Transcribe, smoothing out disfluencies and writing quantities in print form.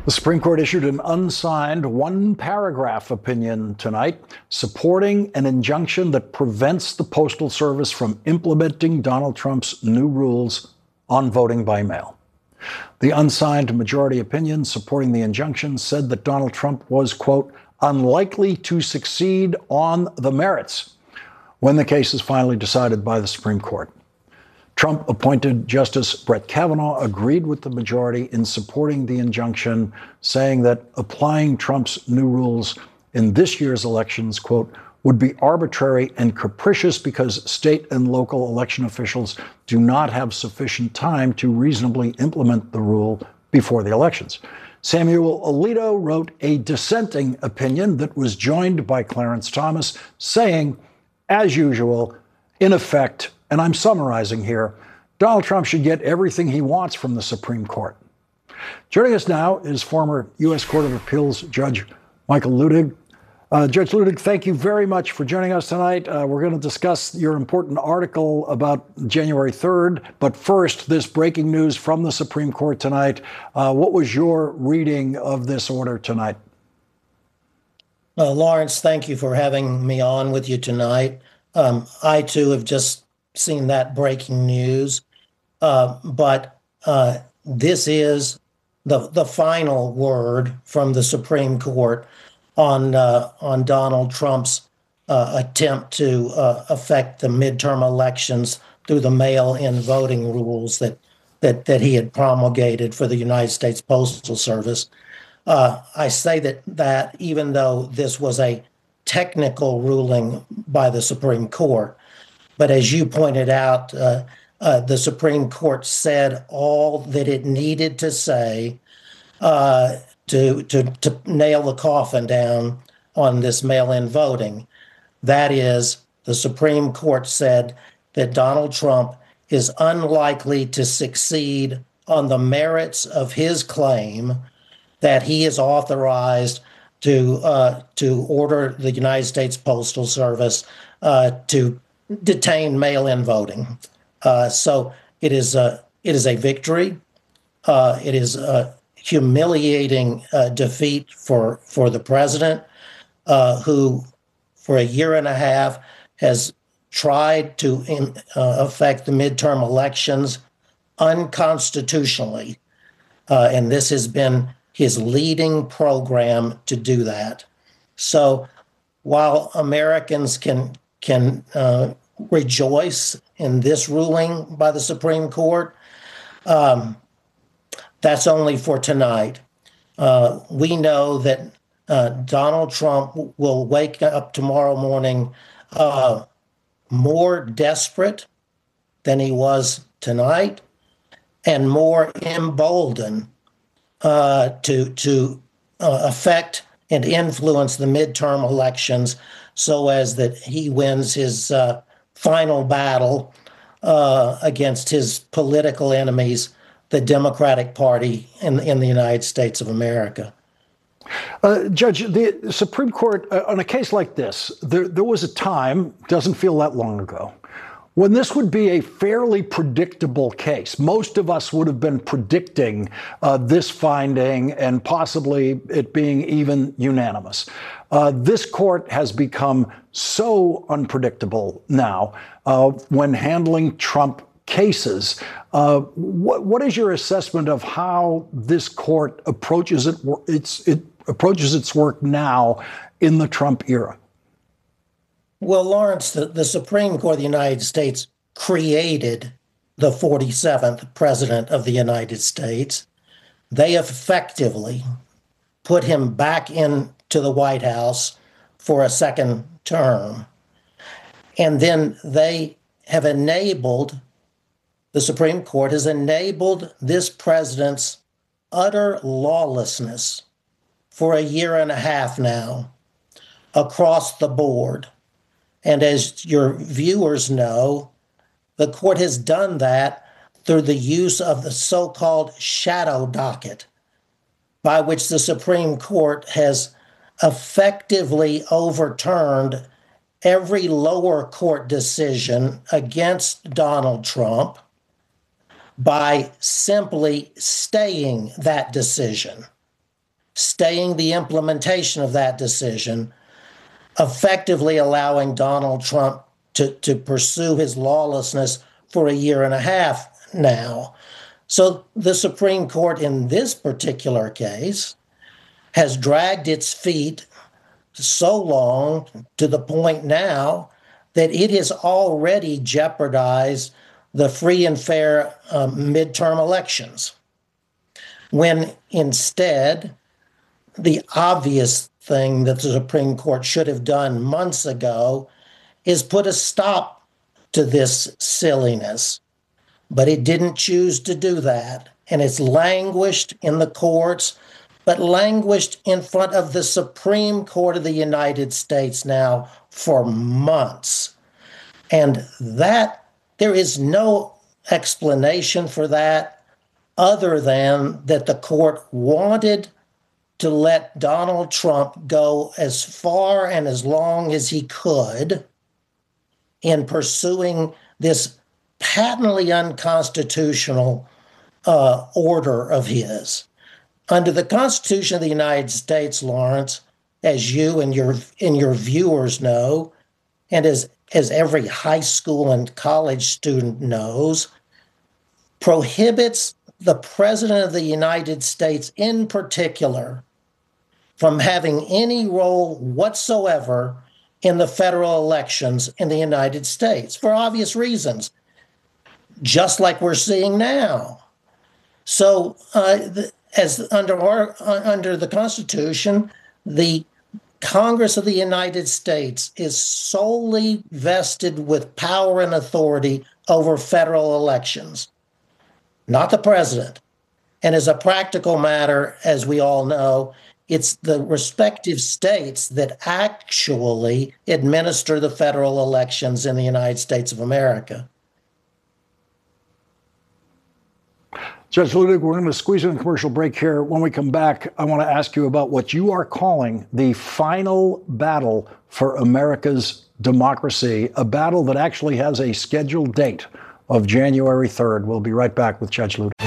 The Supreme Court issued an unsigned one-paragraph opinion tonight supporting an injunction that prevents the Postal Service from implementing Donald Trump's new rules on voting by mail. The unsigned majority opinion supporting the injunction said that Donald Trump was, quote, unlikely to succeed on the merits when the case is finally decided by the Supreme Court. Trump-appointed Justice Brett Kavanaugh agreed with the majority in supporting the injunction, saying that applying Trump's new rules in this year's elections, quote, would be arbitrary and capricious because state and local election officials do not have sufficient time to reasonably implement the rule before the elections. Samuel Alito wrote a dissenting opinion that was joined by Clarence Thomas, saying, as usual, in effect, and I'm summarizing here, Donald Trump should get everything he wants from the Supreme Court. Joining us now is former U.S. Court of Appeals Judge Michael Luttig. Judge Luttig, thank you very much for joining us tonight. We're going to discuss your important article about January 3rd. But first, this breaking news from the Supreme Court tonight. What was your reading of this order tonight? Lawrence, thank you for having me on with you tonight. I, too, have just seen that breaking news. But this is the final word from the Supreme Court on Donald Trump's attempt to affect the midterm elections through the mail-in voting rules that he had promulgated for the United States Postal Service. I say that even though this was a technical ruling by the Supreme Court, but as you pointed out, the Supreme Court said all that it needed to say to nail the coffin down on this mail-in voting. That is, the Supreme Court said that Donald Trump is unlikely to succeed on the merits of his claim that he is authorized to order the United States Postal Service to detain mail-in voting. So it is a victory. It is a humiliating defeat for the president, who for a year and a half has tried to affect the midterm elections unconstitutionally. And this has been his leading program to do that. So while Americans can rejoice in this ruling by the Supreme Court, that's only for tonight. We know that Donald Trump will wake up tomorrow morning more desperate than he was tonight and more emboldened to affect and influence the midterm elections so as that he wins his final battle against his political enemies, the Democratic Party in the United States of America. Judge, the Supreme Court, on a case like this, there was a time, doesn't feel that long ago, when this would be a fairly predictable case. Most of us would have been predicting this finding and possibly it being even unanimous. This court has become so unpredictable now when handling Trump cases. What is your assessment of how this court approaches its work now in the Trump era? Well, Lawrence, the Supreme Court of the United States created the 47th President of the United States. They effectively put him back into the White House for a second term. And then the Supreme Court has enabled this president's utter lawlessness for a year and a half now across the board. And as your viewers know, the court has done that through the use of the so-called shadow docket, by which the Supreme Court has effectively overturned every lower court decision against Donald Trump by simply staying that decision. staying the implementation of that decision, effectively allowing Donald Trump to pursue his lawlessness for a year and a half now. So the Supreme Court in this particular case has dragged its feet so long to the point now that it has already jeopardized the free and fair midterm elections, when instead the obvious thing that the Supreme Court should have done months ago is put a stop to this silliness. But it didn't choose to do that. And it's languished in the courts, but languished in front of the Supreme Court of the United States now for months. And that, there is no explanation for that other than that the court wanted to let Donald Trump go as far and as long as he could in pursuing this patently unconstitutional order of his. Under the Constitution of the United States, Lawrence, as you and your viewers know, and as every high school and college student knows, prohibits the President of the United States in particular from having any role whatsoever in the federal elections in the United States for obvious reasons, just like we're seeing now. So as under the Constitution, the Congress of the United States is solely vested with power and authority over federal elections, not the president. And as a practical matter, as we all know, it's the respective states that actually administer the federal elections in the United States of America. Judge Luttig, we're going to squeeze in a commercial break here. When we come back, I want to ask you about what you are calling the final battle for America's democracy, a battle that actually has a scheduled date of January 3rd. We'll be right back with Judge Luttig.